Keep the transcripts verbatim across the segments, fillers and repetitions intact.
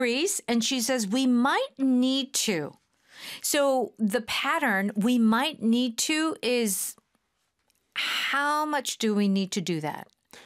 agrees, and she says we might need to. So the pattern, we might need to, is how much do we need to do that?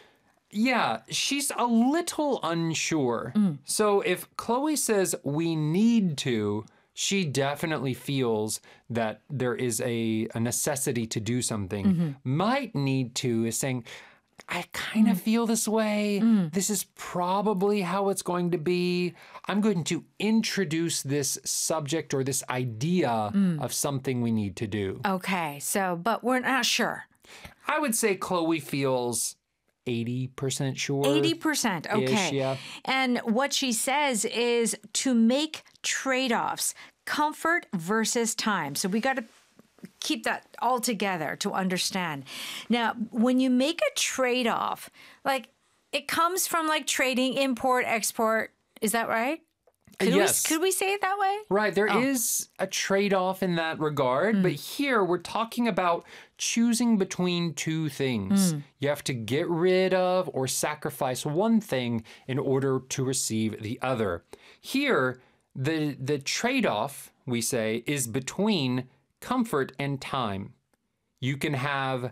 Yeah, she's a little unsure. Mm. So if Chloe says we need to, she definitely feels that there is a, a necessity to do something. Mm-hmm. Might need to is saying, I kind of mm. feel this way. Mm. This is probably how it's going to be. I'm going to introduce this subject or this idea mm. of something we need to do. Okay, so, but we're not sure. I would say Chloe feels eighty percent sure. eighty percent, okay. Yeah. And what she says is to make trade-offs, comfort versus time. So we got to keep that all together to understand. Now, when you make a trade-off, like it comes from like trading, import, export. Is that right? Could yes. We, could we say it that way? Right. There oh. is a trade-off in that regard. Mm. But here we're talking about choosing between two things. Mm. You have to get rid of or sacrifice one thing in order to receive the other. Here, the, the trade-off, we say, is between comfort and time. You can have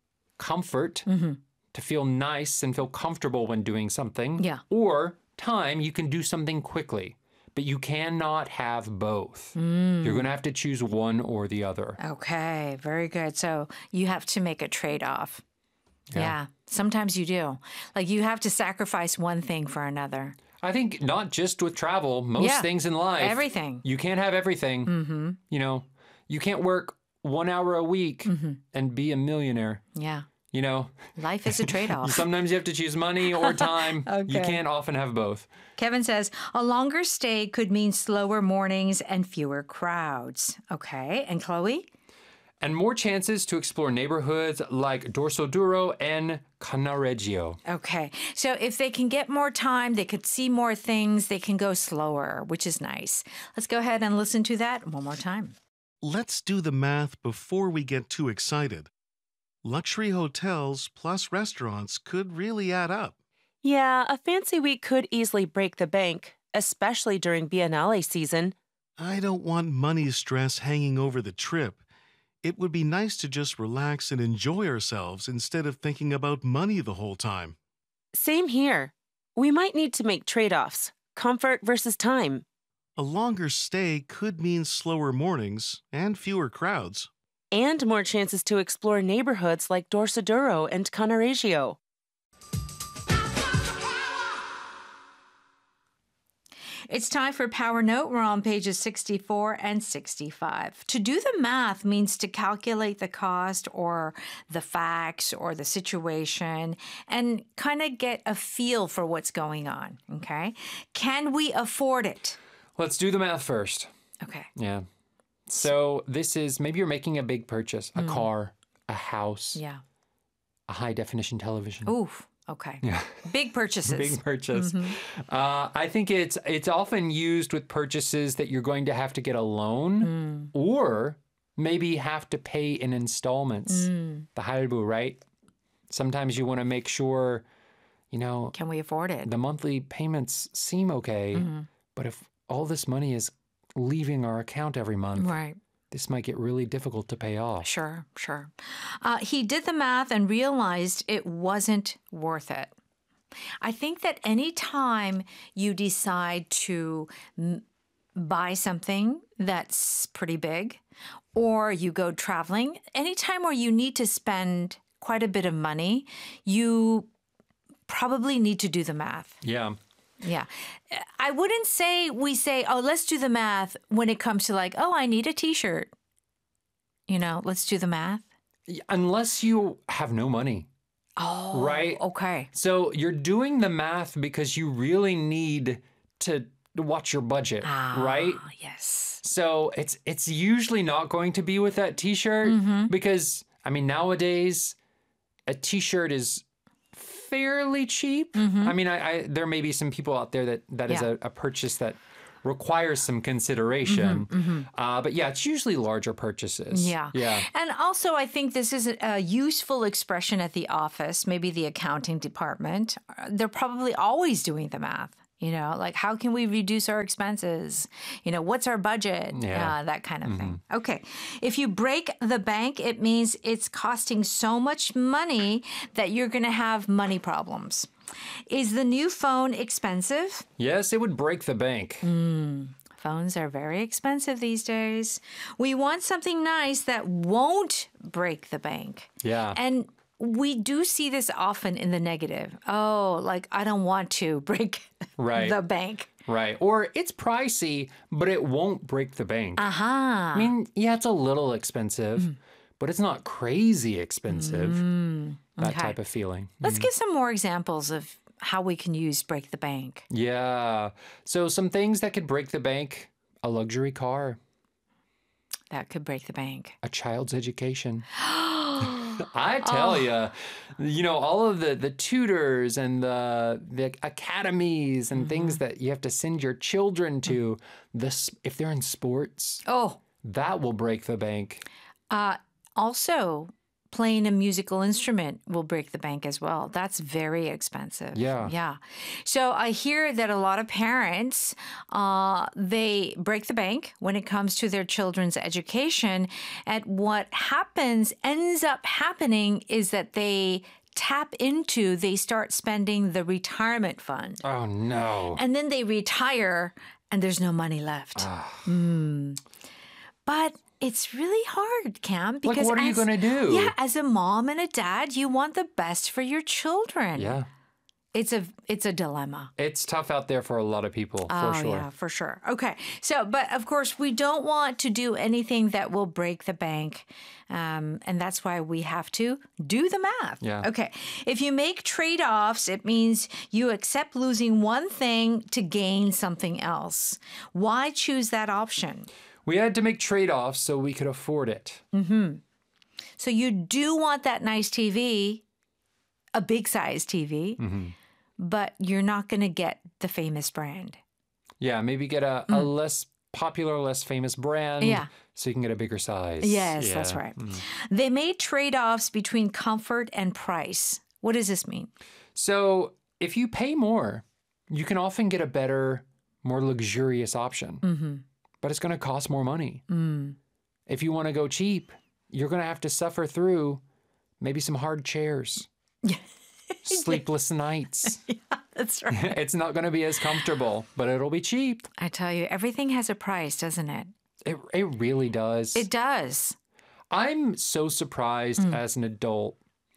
comfort mm-hmm. to feel nice and feel comfortable when doing something. Yeah. Or time, you can do something quickly. But you cannot have both. Mm. You're going to have to choose one or the other. Okay, very good. So you have to make a trade-off. Yeah. yeah, sometimes you do. Like you have to sacrifice one thing for another. I think not just with travel, most yeah. things in life. Everything. You can't have everything. Mm-hmm. You know, you can't work one hour a week mm-hmm. and be a millionaire. Yeah. You know, life is a trade-off. Sometimes you have to choose money or time. Okay. You can't often have both. Kevin says, a longer stay could mean slower mornings and fewer crowds. Okay. And Chloe? And more chances to explore neighborhoods like Dorso Duro and Cannaregio. Okay. So if they can get more time, they could see more things, they can go slower, which is nice. Let's go ahead and listen to that one more time. Let's do the math before we get too excited. Luxury hotels plus restaurants could really add up. Yeah, a fancy week could easily break the bank, especially during Biennale season. I don't want money stress hanging over the trip. It would be nice to just relax and enjoy ourselves instead of thinking about money the whole time. Same here. We might need to make trade-offs, comfort versus time. A longer stay could mean slower mornings and fewer crowds. And more chances to explore neighborhoods like Dorso Duro and Cannaregio. It's time for Power Note. We're on pages sixty-four and sixty-five. To do the math means to calculate the cost or the facts or the situation and kind of get a feel for what's going on, okay? Can we afford it? Let's do the math first. Okay. Yeah. So this is, maybe you're making a big purchase, a mm. car, a house, yeah, a high-definition television. Oof. Okay. Yeah. Big purchases. Big purchase. Mm-hmm. uh, I think it's it's often used with purchases that you're going to have to get a loan mm. or maybe have to pay in installments. Mm. The halbu, right? Sometimes you want to make sure, you know. Can we afford it? The monthly payments seem okay, mm-hmm. but if all this money is leaving our account every month, right, this might get really difficult to pay off. Sure, sure. Uh, he did the math and realized it wasn't worth it. I think that any time you decide to m- buy something that's pretty big, or you go traveling, anytime where you need to spend quite a bit of money, you probably need to do the math. Yeah. Yeah. I wouldn't say we say, oh, let's do the math when it comes to like, oh, I need a T-shirt. You know, let's do the math. Unless you have no money. Oh, right? Okay. So you're doing the math because you really need to watch your budget, ah, right? Yes. So it's it's usually not going to be with that T-shirt mm-hmm. because, I mean, nowadays a T-shirt is fairly cheap. Mm-hmm. I mean, I, I there may be some people out there that that yeah. is a, a purchase that requires some consideration. Mm-hmm, mm-hmm. Uh, but yeah, it's usually larger purchases. Yeah. Yeah. And also, I think this is a, a useful expression at the office, maybe the accounting department. They're probably always doing the math. You know, like how can we reduce our expenses? You know, what's our budget? Yeah. Uh, that kind of thing. Okay. If you break the bank, it means it's costing so much money that you're going to have money problems. Is the new phone expensive? Yes, it would break the bank. Phones are very expensive these days. We want something nice that won't break the bank. Yeah. And we do see this often in the negative. Oh, like I don't want to break Right. the bank. Right. Or it's pricey, but it won't break the bank. Aha. I mean, yeah, it's a little expensive, but it's not crazy expensive. That okay. type of feeling. Let's give some more examples of how we can use break the bank. Yeah. So some things that could break the bank: a luxury car, That could break the bank. a child's education. I tell you, you know, all of the the tutors and the the academies and things that you have to send your children to, this if they're in sports, Oh, that will break the bank. uh, also playing a musical instrument will break the bank as well. That's very expensive. Yeah. Yeah. So I hear that a lot of parents, uh, they break the bank when it comes to their children's education. And what happens, ends up happening is that they tap into, they start spending the retirement fund. Oh no. And then they retire and there's no money left. Mm. But it's really hard, Cam, because Like, what are you as- gonna do? Yeah, as a mom and a dad, you want the best for your children. Yeah. It's a it's a dilemma. It's tough out there for a lot of people, for oh sure. yeah, for sure. Okay, so but of course we don't want to do anything that will break the bank, um, and that's why we have to do the math. Yeah. Okay, if you make trade offs, it means you accept losing one thing to gain something else. Why choose that option? We had to make trade-offs so we could afford it. So you do want that nice T V, a big size T V, Mm-hmm. but you're not going to get the famous brand. Yeah, maybe get a, a less popular, less famous brand. Mm. Yeah. So you can get a bigger size. Yes, that's Yeah. right. They made trade offs between comfort and price. What does this mean? So if you pay more, you can often get a better, more luxurious option. Mm-hmm. But it's going to cost more money. Mm. If you want to go cheap, you're going to have to suffer through maybe some hard chairs, sleepless nights. That's right. It's not going to be as comfortable, but it'll be cheap. I tell you, everything has a price, doesn't it? It, it really does. It does. I'm so surprised Mm. as an adult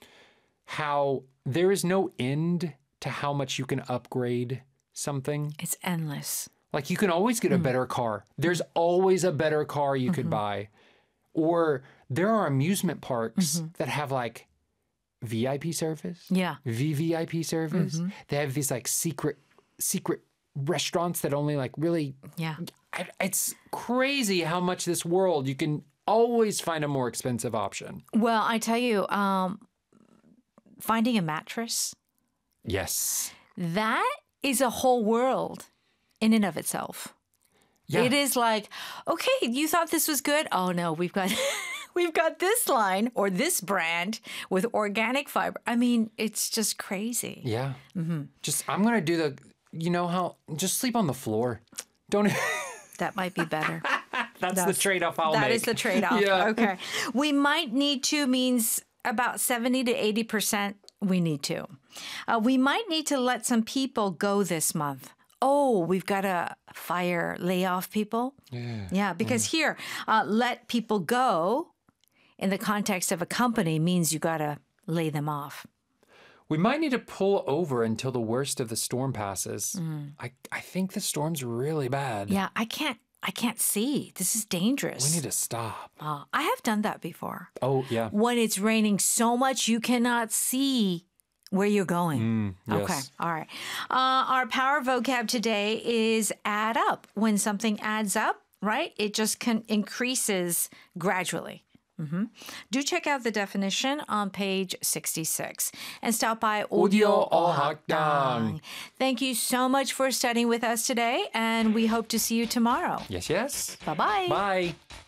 how there is no end to how much you can upgrade something. It's endless. Like you can always get a better car. There's always a better car you could buy. Or there are amusement parks that have like V I P service, Yeah. V V I P service. They have these like secret secret restaurants that only like really Yeah. I- it's crazy how much this world you can always find a more expensive option. Well, I tell you, um, finding a mattress, Yes. that is a whole world in and of itself. Yeah. It is like, okay, you thought this was good. Oh no, we've got we've got this line or this brand with organic fiber. I mean, it's just crazy. Yeah. Just I'm gonna do the. You know how? Just sleep on the floor. Don't. That might be better. That's, the That's- trade-off I'll That make. is the trade-off. Yeah. Okay. We might need to means about seventy to eighty percent we need to. Uh, we might need to let some people go this month. Oh, we've got to fire, lay off people. Yeah. Yeah, because here, uh, let people go in the context of a company means you got to lay them off. We might need to pull over until the worst of the storm passes. I I think the storm's really bad. Yeah, I can't. I can't see. This is dangerous. We need to stop. Uh, I have done that before. Oh yeah. When it's raining so much you cannot see where you're going. Mm, yes. Okay, all right. Uh, our power vocab today is add up. When something adds up, right, it just can increases gradually. hmm Do check out the definition on page sixty-six and stop by Audio Ohakdang. Thank you so much for studying with us today, and we hope to see you tomorrow. Yes. Yes. Bye-bye. Bye.